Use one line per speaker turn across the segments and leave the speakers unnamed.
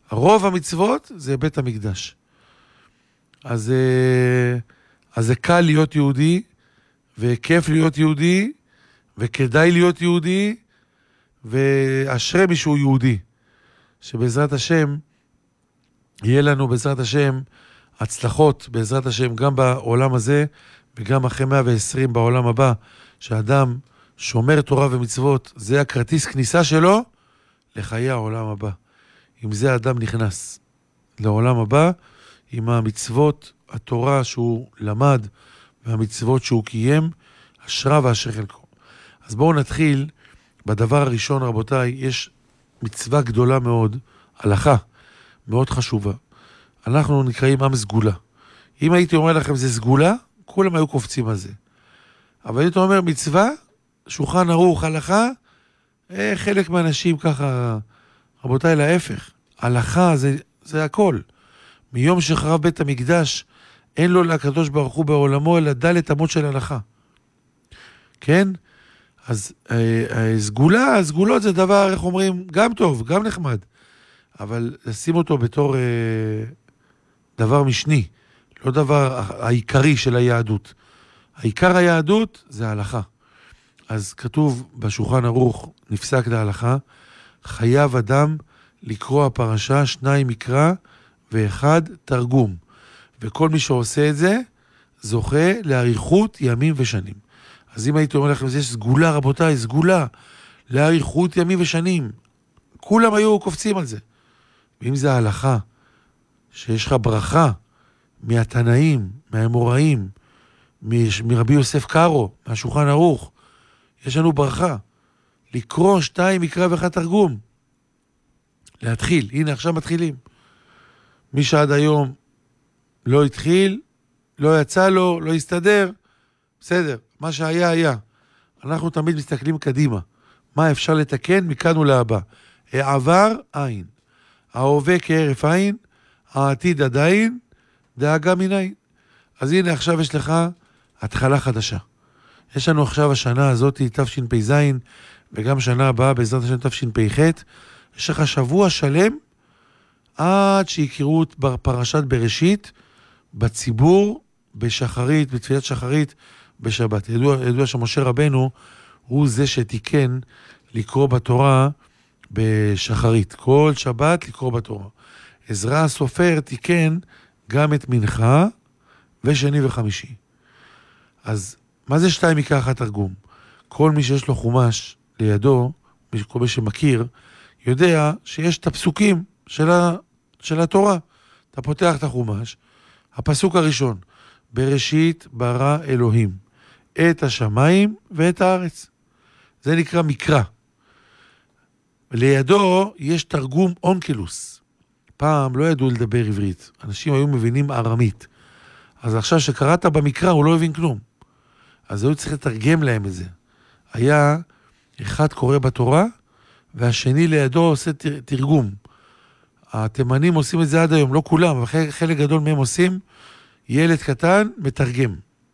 הרוב המצוות זה בית המקדש. אז זה קל להיות יהודי, וכיף להיות יהודי, וכדאי להיות יהודי, ואשרי מישהו יהודי. שבעזרת השם, יהיה לנו בעזרת השם הצלחות, בעזרת השם, גם בעולם הזה, וגם אחרי 120 בעולם הבא, שאדם שומר תורה ומצוות, זה הכרטיס כניסה שלו לחיי העולם הבא. עם זה האדם נכנס לעולם הבא, עם המצוות, התורה שהוא למד, והמצוות שהוא קיים, אשרה ואשר חלקו. אז בואו נתחיל בדבר הראשון, רבותיי. יש מצווה גדולה מאוד, הלכה מאוד חשובה. אנחנו נקראים עם סגולה. אם הייתי אומר לכם זה סגולה, כולם היו קופצים על זה. אבל הייתי אומר מצווה, שולחן ערוך, הלכה, חלק מהאנשים ככה, רבותיי, להפך. הלכה זה הכל. מיום שחרב בית המקדש, אין לו לקדוש ברוך הוא בעולמו, אלא דלת אמות של הלכה. כן? אז סגולות זה דבר, איך אומרים, גם טוב, גם נחמד. אבל לשים אותו בתור דבר משני, לא דבר העיקרי של היהדות. העיקר היהדות זה ההלכה. אז כתוב בשולחן ערוך, נפסק להלכה, חייב אדם לקרוא הפרשה, 2 מקרא ו1 תרגום. וכל מי שעושה את זה, זוכה לאריכות ימים ושנים. אז אם הייתי אומר לכם, יש סגולה, רבותיי, סגולה, לאריכות ימים ושנים. כולם היו קופצים על זה. ואם זה ההלכה, שיש לך ברכה מהתנאים, מהאמוראים, מרבי יוסף קארו, מהשולחן ערוך, יש לנו ברכה. לקרוא 2 מקרא ו1 תרגום. להתחיל. הנה, עכשיו מתחילים. מי שעד היום לא התחיל, לא יצא לו, לא יסתדר, בסדר. מה שהיה, היה. אנחנו תמיד מסתכלים קדימה. מה אפשר לתקן מכאן ולהבא. העבר, עין. ההווה כהרף עין, העתיד עדיין, דאגה מנין. אז הנה, עכשיו יש לך התחלה חדשה. יש לנו עכשיו השנה הזאת, תשפ"ז, וגם שנה הבאה, בעזרת השם תשפ"ח, יש לך שבוע שלם, עד שיקראו בפרשת בראשית, בציבור, בשחרית, בתפילת שחרית, בשבת. ידוע שמשה רבנו, הוא זה שתיקן לקרוא בתורה בשחרית. כל שבת לקרוא בתורה. עזרא הסופר תיקן גם את מנחה, ושני וחמישי. אז מה זה 2 מקרא 1 תרגום? כל מי שיש לו חומש לידו, כל מי שמכיר, יודע שיש את הפסוקים של התורה. אתה פותח את החומש, הפסוק הראשון, בראשית ברא אלוהים את השמיים ואת הארץ. זה נקרא מקרא. לידו יש תרגום אונקלוס. פעם לא ידעו לדבר עברית. אנשים היו מבינים ארמית. אז עכשיו שקראת במקרא הוא לא הבין כלום. אז היו צריך לתרגם להם את זה. היה אחד קורא בתורה, והשני לידו עושה תרגום. התימנים עושים את זה עד היום, לא כולם, אבל חלק גדול מהם עושים, ילד קטן מתרגם.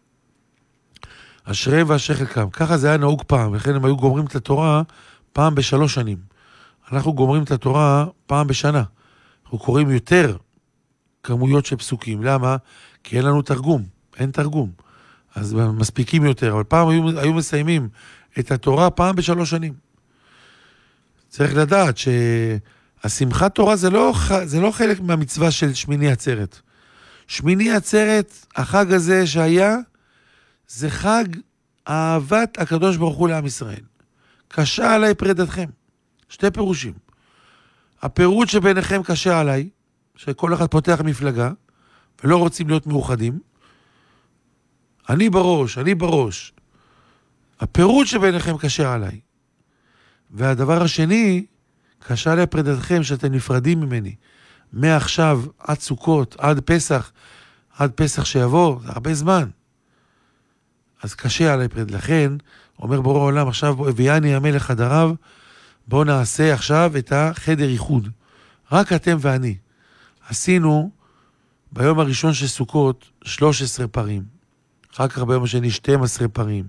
אשרי ואשר חלקם. ככה זה היה נהוג פעם, לכן הם היו גומרים את התורה פעם ב3 שנים. אנחנו גומרים את התורה פעם בשנה. אנחנו קוראים יותר כמויות של פסוקים. למה? כי אין לנו תרגום, אין תרגום. אז מספיקים יותר, אבל פעם היו מסיימים את התורה פעם ב3 שנים. צריך לדעת שהשמחת תורה זה לא חלק מהמצווה של שמיני עצרת. שמיני עצרת, החג הזה שהיה, זה חג אהבת הקדוש ברוך הוא לעם ישראל. קשה עליי פרדתכם. 2 פירושים. הפירוט שביניכם קשה עליי, שכל אחד פותח מפלגה, ולא רוצים להיות מאוחדים. אני בראש. הפירוט שביניכם קשה עליי. והדבר השני, קשה עליי פרדתכם שאתם נפרדים ממני. מעכשיו עד סוכות, עד פסח שיבוא, זה הרבה זמן. אז קשה עליי פרד. לכן, אומר בורא העולם, עכשיו הביאני המלך חדריו, בואו נעשה עכשיו את החדר ייחוד. רק אתם ואני. עשינו ביום הראשון של סוכות 13 פרים. אחר כך ביום השני 12 פרים.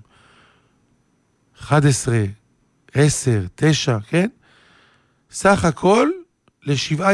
11, 10, 9, כן? סך הכל ל7